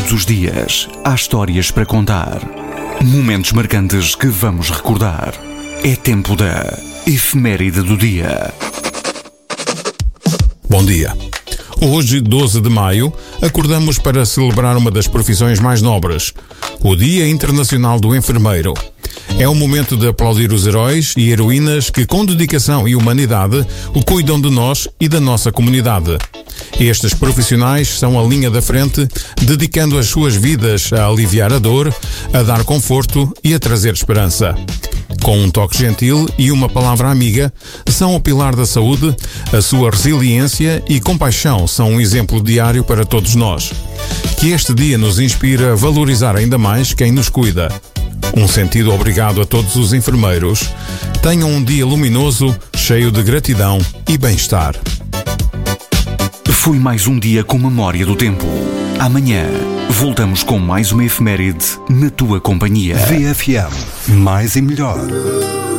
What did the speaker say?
Todos os dias há histórias para contar. Momentos marcantes que vamos recordar. É tempo da Efeméride do Dia. Bom dia. Hoje, 12 de maio, acordamos para celebrar uma das profissões mais nobres, o Dia Internacional do Enfermeiro. É o momento de aplaudir os heróis e heroínas que, com dedicação e humanidade, cuidam de nós e da nossa comunidade. Estes profissionais são a linha da frente, dedicando as suas vidas a aliviar a dor, a dar conforto e a trazer esperança. Com um toque gentil e uma palavra amiga, são o pilar da saúde, a sua resiliência e compaixão são um exemplo diário para todos nós. Que este dia nos inspire a valorizar ainda mais quem nos cuida. Um sentido obrigado a todos os enfermeiros. Tenham um dia luminoso, cheio de gratidão e bem-estar. Foi mais um dia com memória do tempo. Amanhã voltamos com mais uma efeméride na tua companhia. VFM, mais e melhor.